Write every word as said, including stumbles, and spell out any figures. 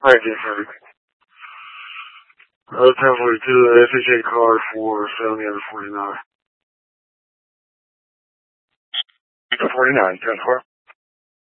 Right, yes, sir. Uh, ten forty-two, S H A card for seventy out of forty-nine. forty-nine, ten four.